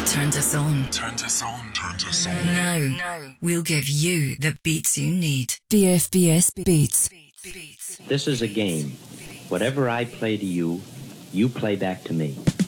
turned us on. Now, we'll give you the beats you need. DFBS Beats. This is a game. Whatever I play to you, you play back to me.